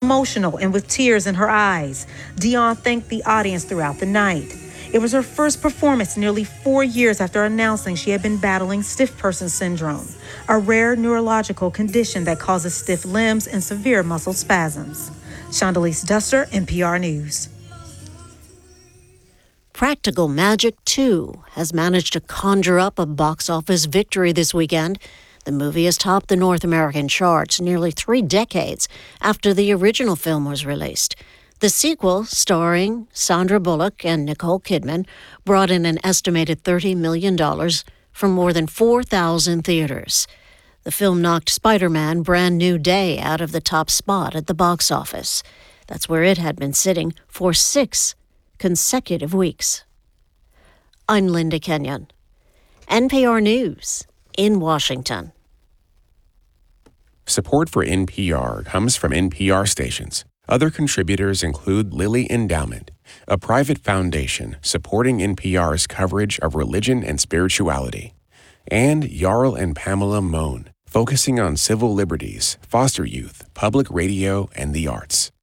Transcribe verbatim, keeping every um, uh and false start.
emotional and with tears in her eyes. Dionne thanked the audience throughout the night. It was her first performance nearly four years after announcing she had been battling stiff person syndrome, a rare neurological condition that causes stiff limbs and severe muscle spasms. Shondelise Duster, N P R News. Practical Magic two has managed to conjure up a box office victory this weekend. The movie has topped the North American charts nearly three decades after the original film was released. The sequel, starring Sandra Bullock and Nicole Kidman, brought in an estimated thirty million dollars from more than four thousand theaters. The film knocked Spider-Man Brand New Day out of the top spot at the box office. That's where it had been sitting for six consecutive weeks. I'm Linda Kenyon, N P R News in Washington. Support for N P R comes from N P R stations. Other contributors include Lilly Endowment, a private foundation supporting N P R's coverage of religion and spirituality, and Jarl and Pamela Mohn, focusing on civil liberties, foster youth, public radio, and the arts.